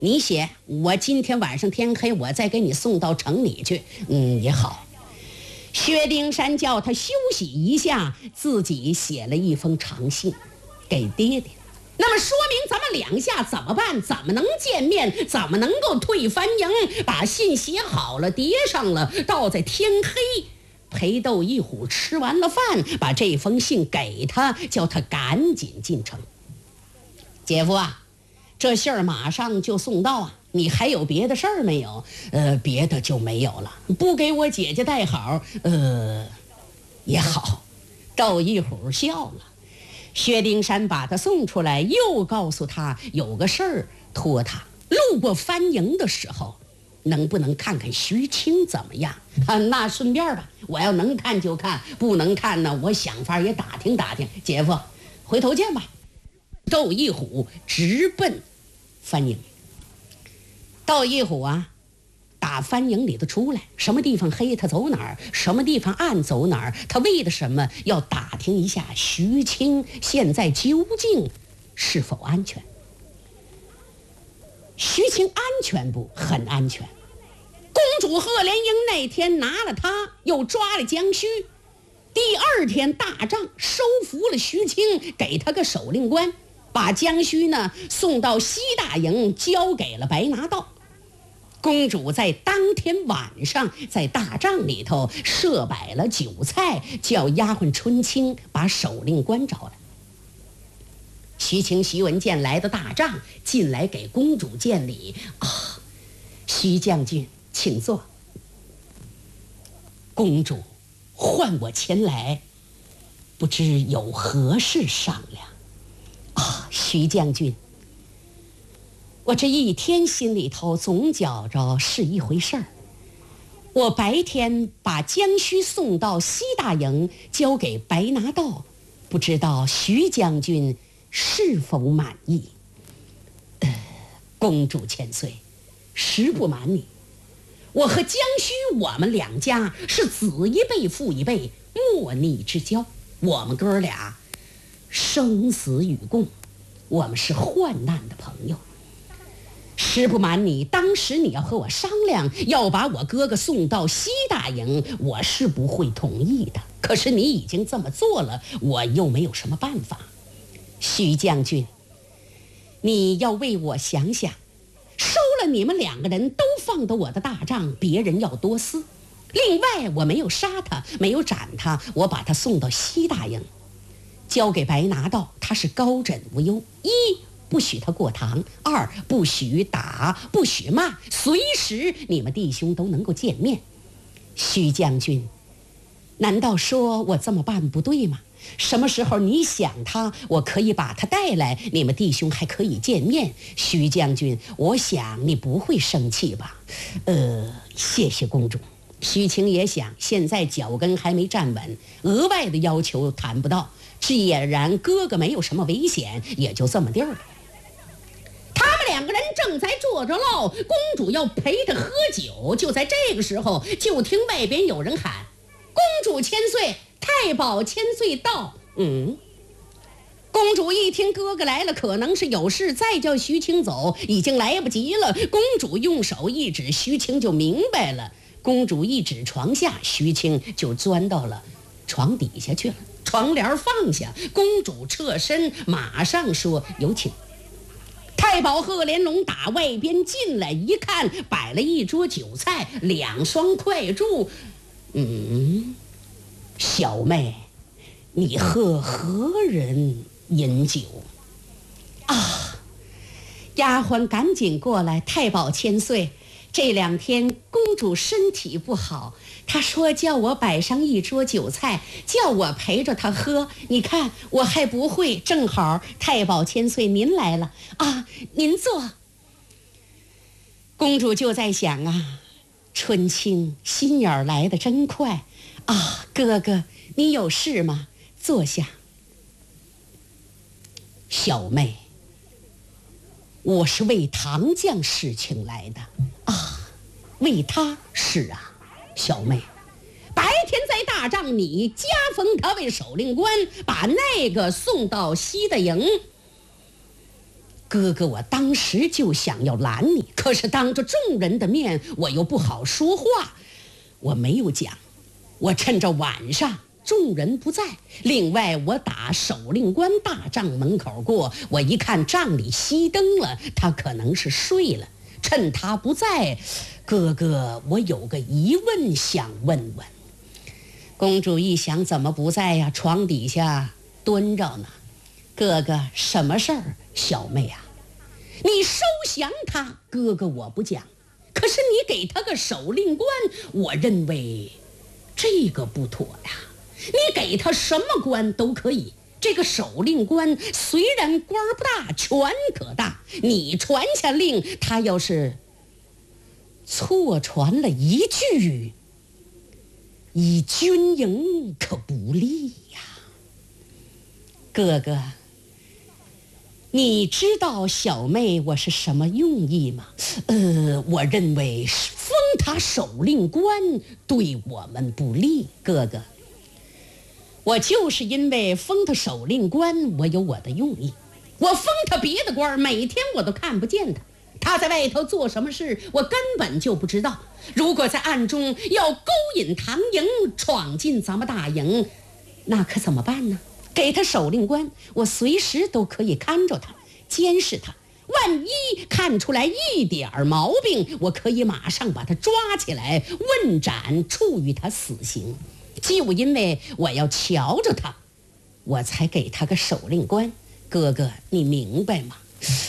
你写我今天晚上天黑，我再给你送到城里去。也好。薛丁山叫他休息一下，自己写了一封长信给爹爹。那么说明咱们两下怎么办？怎么能见面？怎么能够退番营？把信写好了，叠上了，到在天黑，裴斗一虎吃完了饭，把这封信给他，叫他赶紧进城。姐夫啊，这信儿马上就送到啊，你还有别的事儿没有？别的就没有了。不给我姐姐带好，也好。斗一虎笑了。薛丁山把他送出来，又告诉他有个事儿托他，路过番营的时候，能不能看看徐青怎么样？那顺便吧，我要能看就看，不能看呢，我想法也打听打听。姐夫，回头见吧。斗一虎直奔番营。斗一虎啊，打番营里头出来，什么地方黑他走哪儿，什么地方暗走哪儿。他为的什么？要打听一下徐青现在究竟是否安全。徐青安全不？很安全。公主贺连英那天拿了他，又抓了江须。第二天大仗收服了徐青，给他个守令官，把江须呢送到西大营，交给了白拿道。公主在当天晚上在大帐里头设摆了酒菜，叫丫鬟春青把守令官找来。徐青、徐文健来到大帐，进来给公主见礼。徐将军请坐。公主唤我前来，不知有何事商量。徐将军，我这一天心里头总觉着是一回事儿。我白天把江须送到西大营，交给白拿道，不知道徐将军是否满意？公主千岁，实不瞒你，我和江须我们两家是子一辈父一辈，莫逆之交。我们哥俩生死与共，我们是患难的朋友。实不瞒你，当时你要和我商量，要把我哥哥送到西大营，我是不会同意的。可是你已经这么做了，我又没有什么办法。徐将军，你要为我想想，收了你们两个人都放到我的大帐，别人要多思。另外我没有杀他，没有斩他，我把他送到西大营，交给白拿道，他是高枕无忧。一，不许他过堂；二，不许打，不许骂，随时你们弟兄都能够见面。徐将军，难道说我这么办不对吗？什么时候你想他，我可以把他带来，你们弟兄还可以见面。徐将军，我想你不会生气吧？谢谢公主。徐青也想，现在脚跟还没站稳，额外的要求谈不到。既然哥哥没有什么危险，也就这么地儿了。他们两个人正在坐着唠，公主要陪他喝酒。就在这个时候，就听外边有人喊：“公主千岁，太保千岁到。”公主一听哥哥来了，可能是有事，再叫徐青走已经来不及了。公主用手一指，徐青就明白了。公主一指床下，徐青就钻到了床底下去了。床帘放下，公主侧身，马上说：“有请。”太保贺连龙打外边进来一看，摆了一桌酒菜，两双筷柱。小妹，你和何人饮酒？丫鬟赶紧过来。太保千岁，这两天公主身体不好，她说叫我摆上一桌酒菜，叫我陪着她喝。你看我还不会，正好太保千岁您来了您坐。公主就在想春青心眼来得真快哥哥你有事吗？坐下。小妹，我是为唐将事情来的为他？是小妹，白天在大帐你加封他为守令官，把那个送到西的营。 哥哥，我当时就想要拦你，可是当着众人的面，我又不好说话，我没有讲。我趁着晚上众人不在，另外我打守令官大帐门口过，我一看帐里熄灯了，他可能是睡了。趁他不在，哥哥，我有个疑问想问问。公主一想，怎么不在呀？床底下蹲着呢。哥哥，什么事儿？小妹啊，你收降他，哥哥我不讲，可是你给他个守令官，我认为这个不妥呀。你给他什么官都可以，这个守令官虽然官不大，权可大，你传下令，他要是错传了一句，以军营可不利呀。哥哥，你知道小妹我是什么用意吗？我认为封他守令官对我们不利。哥哥，我就是因为封他守令官，我有我的用意。我封他别的官，每天我都看不见他，他在外头做什么事，我根本就不知道。如果在暗中要勾引唐营，闯进咱们大营，那可怎么办呢？给他守令官，我随时都可以看着他，监视他。万一看出来一点毛病，我可以马上把他抓起来问斩，处以他死刑。就因为我要瞧着他，我才给他个守令官。哥哥，你明白吗？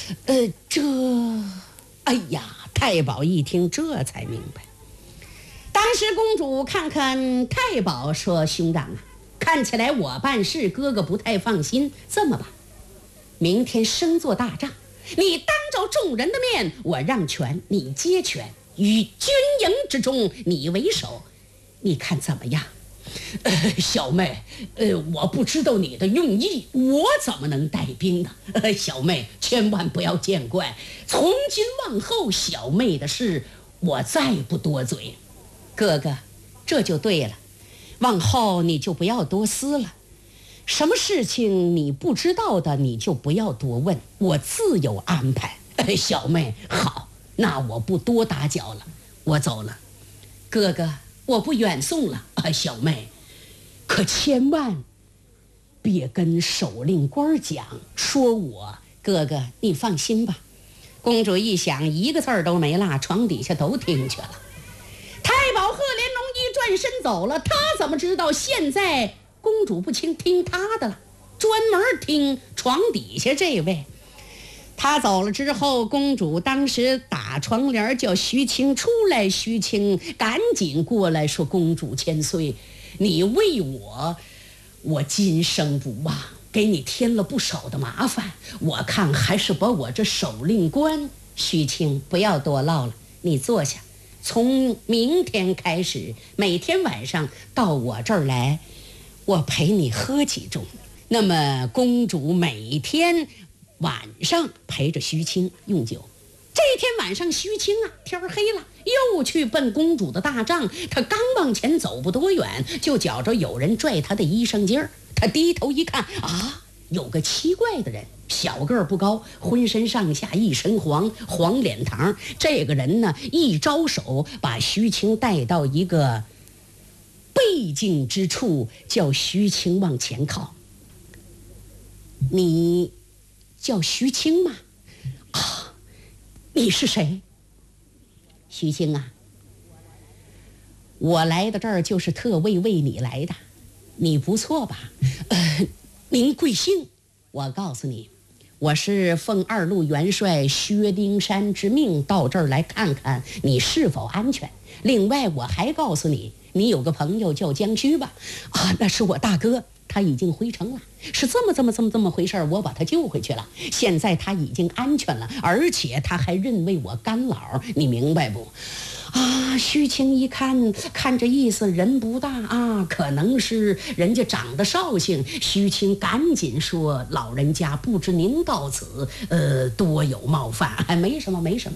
哎呀，太保一听这才明白。当时公主看看太保，说：兄长啊，看起来我办事哥哥不太放心，这么吧，明天升做大帐，你当着众人的面，我让权，你接权，与军营之中你为首，你看怎么样？小妹，我不知道你的用意，我怎么能带兵呢？小妹千万不要见怪，从今往后小妹的事我再不多嘴。哥哥，这就对了，往后你就不要多思了，什么事情你不知道的你就不要多问，我自有安排。小妹，好，那我不多打搅了，我走了。哥哥，我不远送了。小妹，可千万别跟守令官讲，说我。哥哥，你放心吧。公主一想，一个字儿都没落，床底下都听去了。太保贺连龙一转身走了，他怎么知道现在公主不听他的了，专门听床底下这位。他走了之后，公主当时打窗帘叫徐青出来，徐青赶紧过来说：公主千岁，你为我今生不忘，给你添了不少的麻烦，我看还是把我这守令官。徐青，不要多唠了，你坐下，从明天开始每天晚上到我这儿来，我陪你喝几盅。那么公主每天晚上陪着徐青用酒。这天晚上徐青啊，天黑了，又去奔公主的大帐。他刚往前走不多远，就觉着有人拽他的衣裳襟儿。他低头一看，啊，有个奇怪的人，小个儿不高，浑身上下一身黄脸膛。这个人呢，一招手把徐青带到一个背景之处，叫徐青往前靠。你叫徐青吗？啊，你是谁？徐青啊，我来到这儿就是特为你来的。你不错吧？您贵姓？我告诉你，我是奉二路元帅薛丁山之命到这儿来看看你是否安全。另外我还告诉你，你有个朋友叫江须吧？啊，那是我大哥，他已经回城了，是这么回事，我把他救回去了，现在他已经安全了，而且他还认为我干老，你明白不？啊，徐青一看这意思，人不大啊，可能是人家长得绍兴。徐青赶紧说：老人家不知您到此多有冒犯。没什么。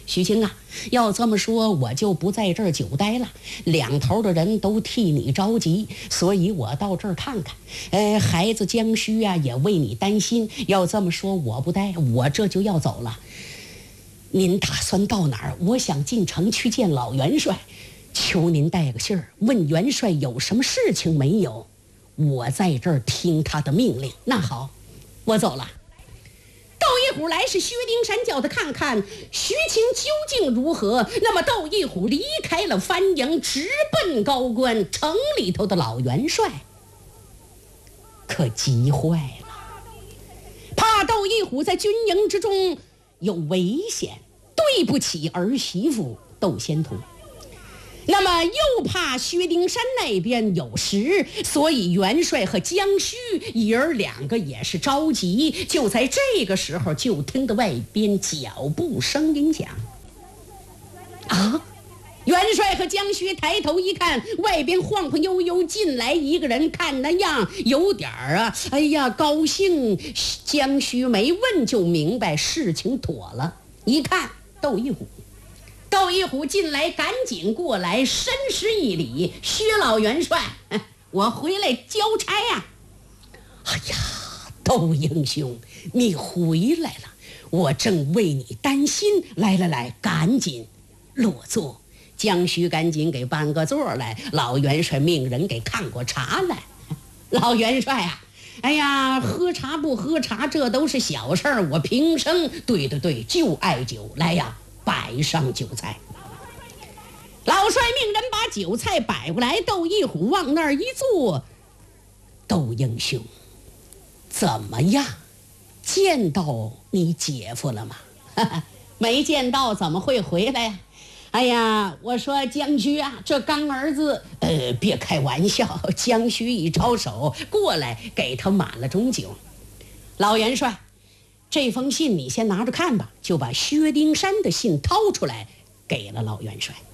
徐青啊，要这么说我就不在这儿久待了，两头的人都替你着急，所以我到这儿看看。孩子江须啊也为你担心，要这么说我不待，我这就要走了。您打算到哪儿？我想进城去见老元帅，求您带个信儿，问元帅有什么事情没有，我在这儿听他的命令。那好，我走了。窦一虎来是薛丁山叫他看看徐情究竟如何。那么窦一虎离开了番营，直奔高官。城里头的老元帅可急坏了，怕窦一虎在军营之中有危险，对不起儿媳妇窦仙图。那么又怕薛丁山那边有事，所以元帅和江须爷儿两个也是着急。就在这个时候，就听得外边脚步声音响。啊！元帅和江须抬头一看，外边晃晃悠悠进来一个人，看那样有点哎呀高兴。江须没问就明白事情妥了，一看窦一虎。窦一虎进来，赶紧过来，深施一礼：“薛老元帅，我回来交差呀。”哎呀，窦英雄，你回来了，我正为你担心。来，赶紧落座。江须赶紧给搬个座来，老元帅命人给看过茶来。老元帅啊，哎呀，喝茶不喝茶，这都是小事儿。我平生对，就爱酒，来呀，摆上酒菜。老帅命人把酒菜摆过来，窦一虎往那儿一坐。窦英雄，怎么样？见到你姐夫了吗？没见到，怎么会回来呀？哎呀，我说江须啊，这刚儿子，别开玩笑。江须一招手过来，给他满了盅酒。老元帅，这封信你先拿着看吧。就把薛丁山的信掏出来，给了老元帅。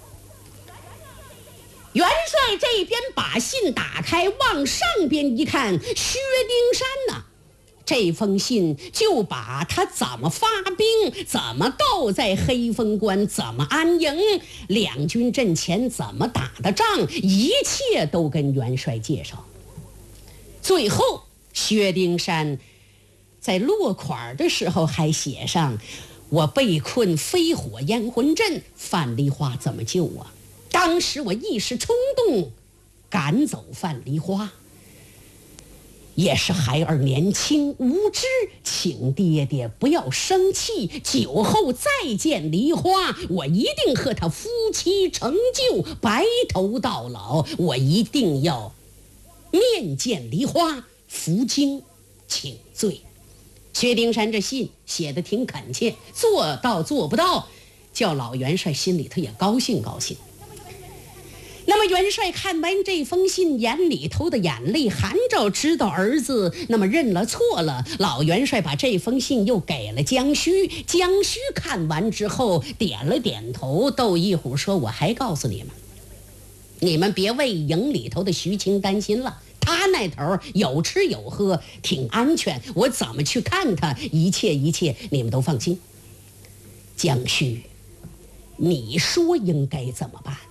元帅这边把信打开，往上边一看，薛丁山呐，这封信就把他怎么发兵，怎么告在黑风关，怎么安营，两军阵前怎么打的仗，一切都跟元帅介绍。最后薛丁山在落款的时候还写上：“我被困飞火烟魂阵，范梨花怎么救我？”当时我一时冲动，赶走范梨花。也是孩儿年轻无知，请爹爹不要生气。酒后再见梨花，我一定和他夫妻成就，白头到老。我一定要面见梨花，服经请罪。薛丁山这信写得挺恳切，做到做不到，叫老元帅心里头也高兴。那么元帅看完这封信，眼里头的眼泪含着，知道儿子那么认了错了。老元帅把这封信又给了江须，江须看完之后点了点头。窦一虎说：“我还告诉你们，你们别为营里头的徐青担心了，他那头有吃有喝，挺安全。我怎么去看他，一切你们都放心。江须，你说应该怎么办？”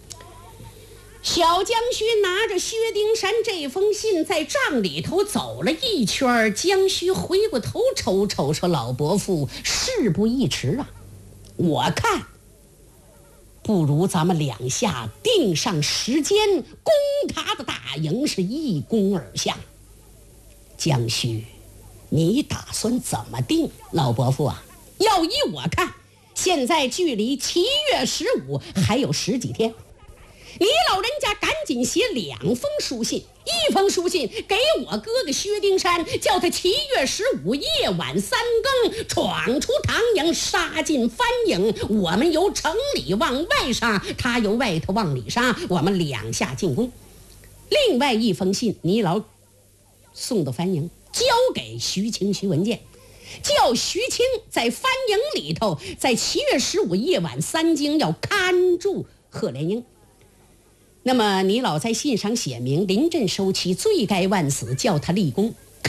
小江须拿着薛丁山这封信在帐里头走了一圈，江须回过头瞅瞅说：“老伯父，事不宜迟啊，我看不如咱们两下定上时间，攻他的大营，是一攻而下。江须，你打算怎么定？”老伯父啊，要依我看，现在距离7月15还有10几天，你老人家赶紧写2封书信，一封书信给我哥哥薛丁山，叫他7月15夜晚3更闯出唐营，杀进番营。我们由城里往外杀，他由外头往里杀，我们两下进攻。另外一封信你老送到番营，交给徐青、徐文建，叫徐青在番营里头，在7月15夜晚3更要看住贺连英。那么你老在信上写明临阵收期，罪该万死，叫他立功，看住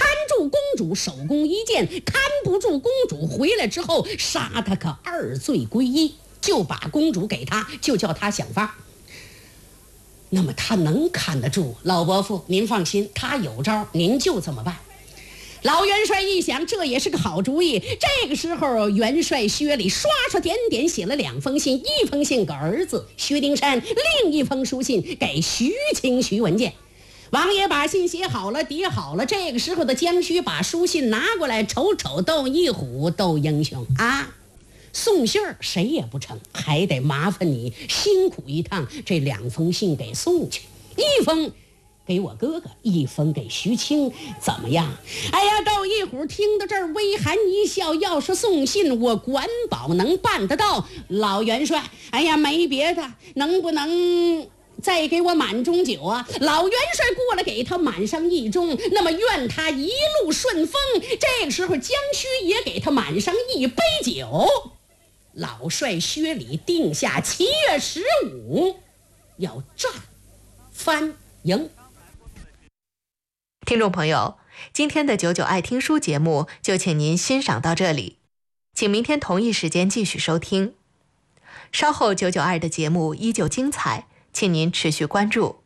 住公主手弓一箭，看不住公主回来之后，杀他个二罪归一，就把公主给他，就叫他想法。那么他能看得住？老伯父您放心，他有招，您就这么办。老元帅一想，这也是个好主意。这个时候，元帅薛礼刷刷点点写了2封信，一封信给儿子薛丁山，另一封书信给徐青、徐文建。王爷把信写好了，叠好了。这个时候的江须把书信拿过来，瞅瞅窦一虎，窦英雄啊，送信儿谁也不成，还得麻烦你辛苦一趟，这2封信给送去，一封给我哥哥，一封给徐青，怎么样？哎呀，窦一虎听到这儿微含一笑，要是送信，我管保能办得到。老元帅，哎呀，没别的，能不能再给我满中酒啊？老元帅过来给他满上1盅，那么愿他一路顺风。这个时候江须也给他满上1杯酒。老帅薛礼定下7月15要战翻营。 听众朋友，今天的99爱听书节目就请您欣赏到这里，请明天同一时间继续收听。稍后992的节目依旧精彩，请您持续关注。